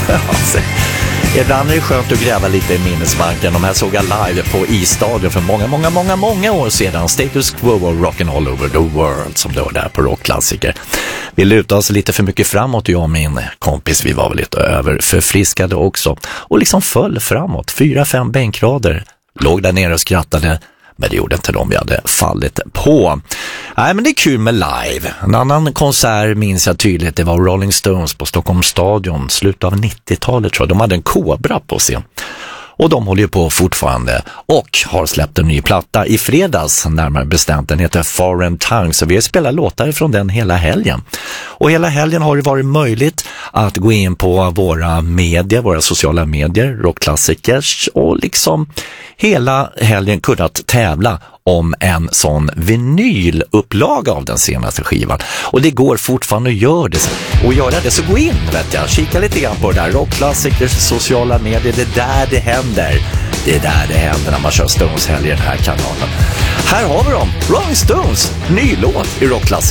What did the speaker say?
Alltså, ibland är det skönt att gräva lite i minnesbanken. De här såg jag live på Isstadion för många år sedan. Status Quo och Rock'n'All Over the World som det var där på Rockklassiker. Vi lutade oss lite för mycket framåt, jag och min kompis. Vi var väl lite överförfriskade också. Och liksom föll framåt. 4-5 bänkrader. Låg där nere och skrattade. Men det gjorde inte de vi hade fallit på. Nej, men det är kul med live. En annan konsert minns jag tydligt. Det var Rolling Stones på Stockholms stadion. Slutet av 90-talet tror jag. De hade en kobra på scen. Och de håller ju på fortfarande och har släppt en ny platta i fredags, närmare bestämt. Den heter Foreign Tongue, så vi spelar låtar från den hela helgen. Och hela helgen har det varit möjligt att gå in på våra sociala medier, Rockklassikers, och liksom hela helgen kunnat tävla om en sån vinylupplaga av den senaste skivan. Och det går fortfarande att göra det. Och göra det, så gå in, vet jag. Kika lite grann på det där. Rockklassikers sociala medier, det är där det händer. Det är där det händer när man kör Stones helg i den här kanalen. Här har vi dem. Rolling Stones, ny låt i Rockklassiker.